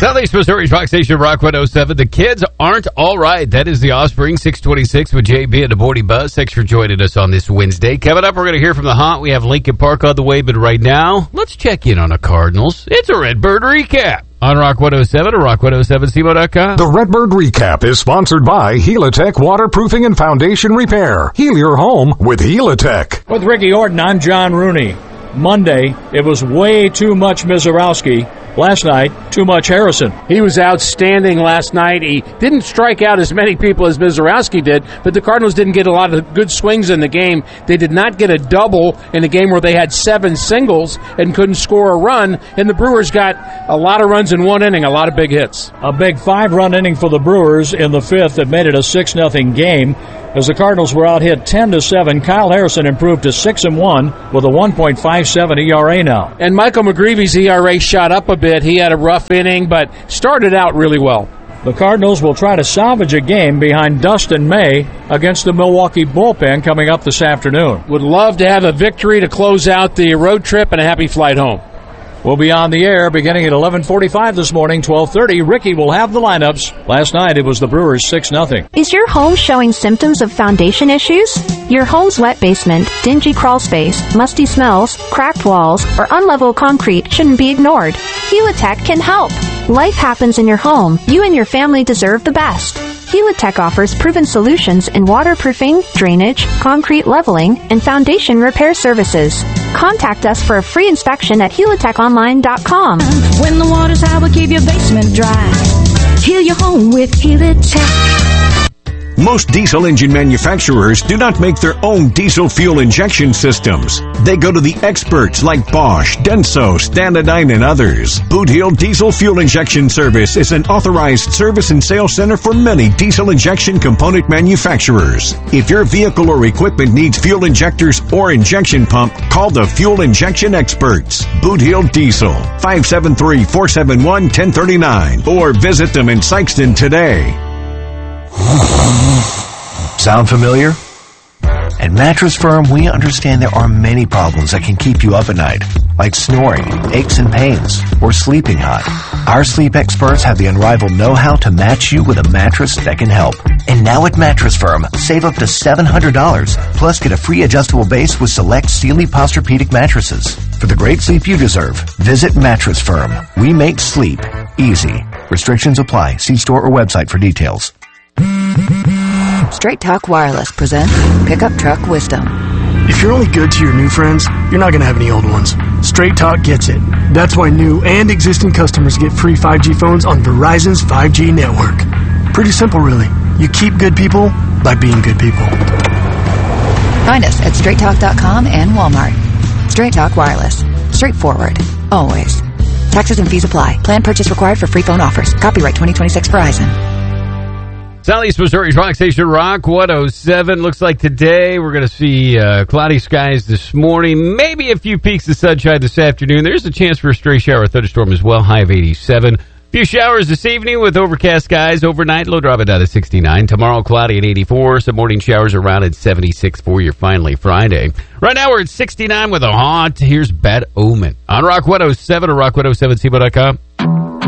Southeast Missouri's Rock Station, Rock 107. The kids aren't all right. That is the Offspring, 626 with JB and the Morning Buzz. Thanks for joining us on this Wednesday. Coming up, we're going to hear from the Haunt. We have Lincoln Park on the way, but right now, let's check in on the Cardinals. It's a Redbird Recap on Rock 107 or rock107cbo.com. The Redbird Recap is sponsored by Helitech Waterproofing and Foundation Repair. Heal your home with Helitech. With Ricky Orton, I'm John Rooney. Monday, it was way too much Mizorowski. Last night, too much Harrison. He was outstanding last night. He didn't strike out as many people as Mizorowski did, but the Cardinals didn't get a lot of good swings in the game. They did not get a double in a game where they had 7 singles and couldn't score a run, and the Brewers got a lot of runs in one inning, a lot of big hits. A big 5-run inning for the Brewers in the 5th that made it a 6-0 game. As the Cardinals were out hit 10-7, Kyle Harrison improved to 6-1 with a 1.57 ERA now. And Michael McGreevy's ERA shot up a bit. He had a rough inning, but started out really well. The Cardinals will try to salvage a game behind Dustin May against the Milwaukee bullpen coming up this afternoon. Would love to have a victory to close out the road trip and a happy flight home. We'll be on the air beginning at 11:45 this morning, 12:30. Ricky will have the lineups. Last night it was the Brewers 6-0. Is your home showing symptoms of foundation issues? Your home's wet basement, dingy crawl space, musty smells, cracked walls, or unlevel concrete shouldn't be ignored. Helitech can help. Life happens in your home. You and your family deserve the best. Helitech offers proven solutions in waterproofing, drainage, concrete leveling, and foundation repair services. Contact us for a free inspection at helitechonline.com. When the water's high, we'll keep your basement dry. Heal your home with Helitech. Most diesel engine manufacturers do not make their own diesel fuel injection systems. They go to the experts like Bosch, Denso, Stanadyne, and others. Boot Hill Diesel Fuel Injection Service is an authorized service and sales center for many diesel injection component manufacturers. If your vehicle or equipment needs fuel injectors or injection pump, call the Fuel Injection Experts. Boot Hill Diesel, 573-471-1039, or visit them in Sikeston today. Sound familiar? At Mattress Firm, we understand there are many problems that can keep you up at night, like snoring, aches and pains, or sleeping hot. Our sleep experts have the unrivaled know-how to match you with a mattress that can help. And now at Mattress Firm, save up to $700, plus get a free adjustable base with select Sealy Posturepedic mattresses. For the great sleep you deserve, visit Mattress Firm. We make sleep easy. Restrictions apply. See store or website for details. Straight Talk Wireless presents Pickup Truck Wisdom. If you're only good to your new friends, you're not going to have any old ones. Straight Talk gets it. That's why new and existing customers get free 5G phones on Verizon's 5G network. Pretty simple, really. You keep good people by being good people. Find us at straighttalk.com and Walmart. Straight Talk Wireless. Straightforward. Always. Taxes and fees apply. Plan purchase required for free phone offers. Copyright 2026 Verizon. Southeast Missouri's Rock Station, Rock 107. Looks like today we're going to see cloudy skies this morning. Maybe a few peaks of sunshine this afternoon. There's a chance for a stray shower or thunderstorm as well. High of 87. A few showers this evening with overcast skies. Overnight, low dropping down to 69. Tomorrow, cloudy at 84. Some morning showers around at 76 for your finally Friday. Right now, we're at 69 with a haunt. Here's Bad Omen on Rock 107 or rock107cbo.com.